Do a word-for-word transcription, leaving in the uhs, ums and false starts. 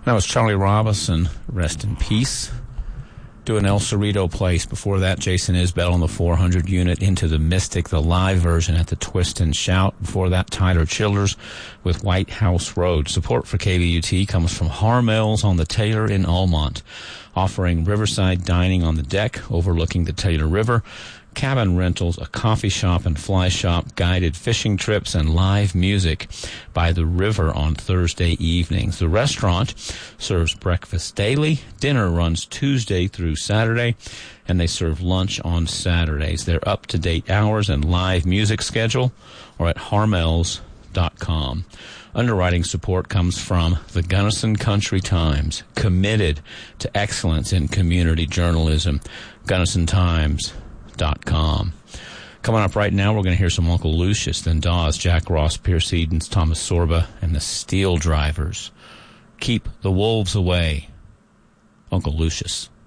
That was Charlie Robison, rest in peace, doing El Cerrito Place. Before that, Jason Isbell on the four hundred unit, Into the Mystic, the live version at the Twist and Shout. Before that, Tyler Childers with White House Road. Support for K B U T comes from Harmel's on the Taylor in Almont, offering riverside dining on the deck overlooking the Taylor River, cabin rentals, a coffee shop and fly shop, guided fishing trips, and live music by the river on Thursday evenings. The restaurant serves breakfast daily. Dinner runs Tuesday through Saturday, and they serve lunch on Saturdays. Their up-to-date hours and live music schedule are at harmels dot com. Underwriting support comes from the Gunnison Country Times, committed to excellence in community journalism. Gunnison Times. Dot com. Coming up right now, we're going to hear some Uncle Lucius, then Dawes, Jack Ross, Pierce Edens, Thomas Sorba, and the Steel Drivers. Keep the wolves away. Uncle Lucius.